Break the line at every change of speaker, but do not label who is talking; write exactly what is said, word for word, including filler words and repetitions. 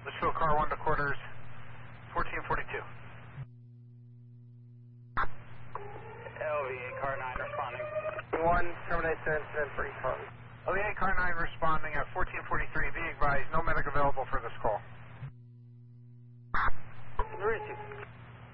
Litchfield car one to quarters, fourteen forty-two.
L V A car nine responding.
one, terminate incident for East Harley.
L V A car nine responding at fourteen forty-three, be advised,